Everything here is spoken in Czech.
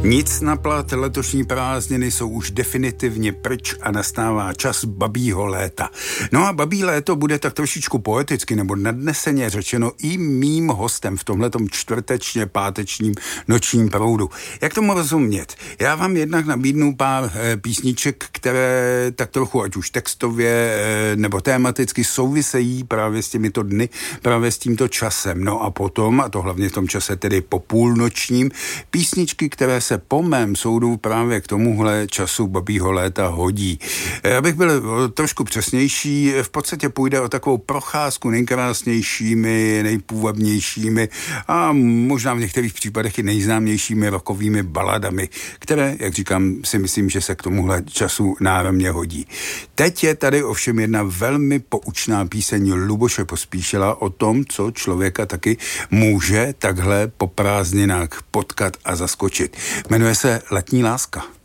Nic na plat, letošní prázdniny jsou už definitivně pryč a nastává čas babího léta. No a babí léto bude tak trošičku poeticky nebo nadneseně řečeno i mým hostem v tomhletom čtvrtečně pátečním nočním proudu. Jak tomu rozumět? Já vám jednak nabídnu pár písniček, které tak trochu, ať už textově nebo tematicky souvisejí právě s těmito dny, právě s tímto časem. No a potom, a to hlavně v tom čase tedy po půlnočním, písničky, které se po mém soudu právě k tomuhle času babího léta hodí. Abych byl trošku přesnější, v podstatě půjde o takovou procházku nejkrásnějšími, nejpůvabnějšími a možná v některých případech i nejznámějšími rockovými baladami, které, jak říkám, si myslím, že se k tomuhle času náramně hodí. Teď je tady ovšem jedna velmi poučná píseň Luboše Pospíšila o tom, co člověka taky může takhle po prázdninách potkat a zaskočit. Jmenuje se Letní láska.